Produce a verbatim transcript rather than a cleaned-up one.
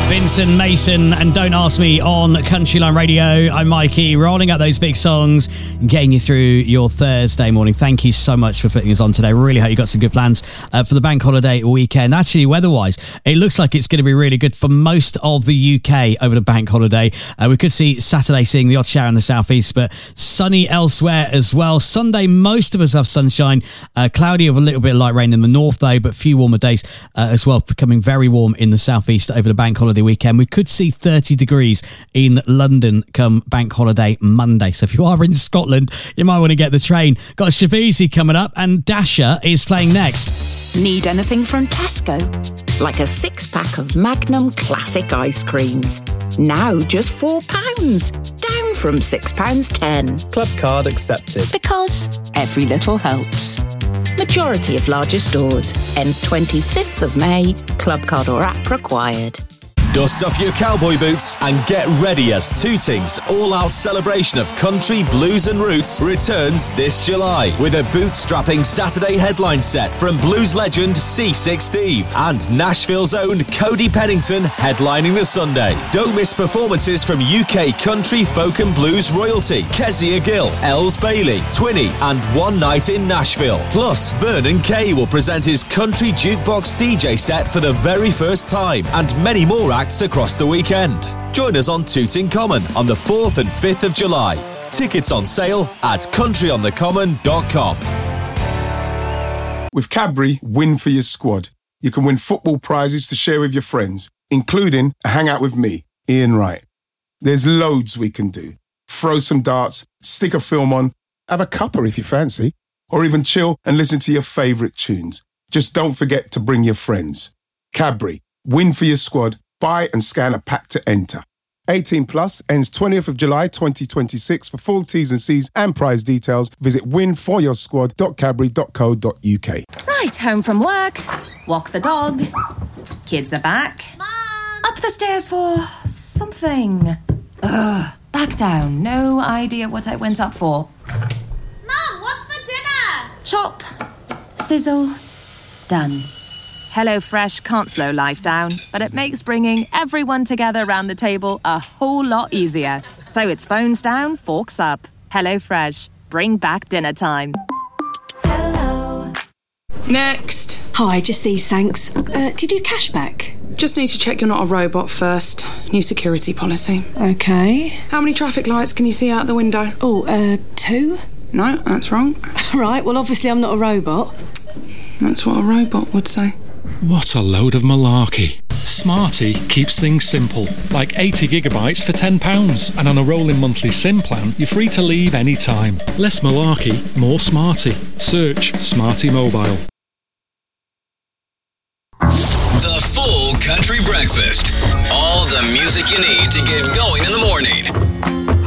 Vincent Mason and Don't Ask Me on Countryline Radio. I'm Mikey, rolling out those big songs and getting you through your Thursday morning. Thank you so much for putting us on today. Really hope you got some good plans uh, for the bank holiday weekend. Actually, weather-wise, it looks like it's going to be really good for most of the U K over the bank holiday. Uh, we could see Saturday seeing the odd shower in the southeast, but sunny elsewhere as well. Sunday, most of us have sunshine. Uh, cloudy with a little bit of light rain in the north, though, but few warmer days uh, as well, becoming very warm in the southeast over the bank holiday weekend. We could see thirty degrees in London come bank holiday Monday. So if you are in Scotland, you might want to get the train. Got Shabizi coming up and Dasher is playing next. Need anything from Tesco? Like a six-pack of Magnum Classic ice creams. Now just four pounds. Down from six pounds ten. Club card accepted. Because every little helps. Majority of larger stores. Ends twenty-fifth of May. Club card or app required. Dust off your cowboy boots and get ready as Tooting's all-out celebration of country, blues and roots returns this July with a boot-strapping Saturday headline set from blues legend C six Steve and Nashville's own Cody Pennington headlining the Sunday. Don't miss performances from U K country, folk and blues royalty Kezia Gill, Els Bailey, Twinny and One Night in Nashville. Plus, Vernon Kay will present his country jukebox D J set for the very first time and many more acts across the weekend. Join us on Tooting Common on the fourth and fifth of July. Tickets on sale at country on the common dot com. With Cadbury, win for your squad. You can win football prizes to share with your friends, including a hangout with me, Ian Wright. There's loads we can do. Throw some darts, stick a film on, have a cuppa if you fancy, or even chill and listen to your favourite tunes. Just don't forget to bring your friends. Cadbury, win for your squad. Buy and scan a pack to enter. eighteen plus, ends twentieth of July twenty twenty-six. For full T's and C's and prize details, visit win for your squad dot cadbury dot co dot uk. Right, home from work, walk the dog, kids are back. Mom! Up the stairs for something. Ugh, back down, no idea what I went up for. Mom, what's for dinner? Chop, sizzle, done. HelloFresh can't slow life down, but it makes bringing everyone together around the table a whole lot easier. So it's phones down, forks up. HelloFresh, bring back dinner time. Hello. Next. Hi, just these, thanks. Uh, do you do cashback? Just need to check you're not a robot first. New security policy. Okay. How many traffic lights can you see out the window? Oh, uh, two? No, that's wrong. Right, well, obviously I'm not a robot. That's what a robot would say. What a load of malarkey. Smarty keeps things simple, like eighty gigabytes for ten pounds, and on a rolling monthly SIM plan, you're free to leave any time. Less malarkey, more Smarty. Search Smarty Mobile. The Full Country Breakfast. All the music you need to get going in the morning.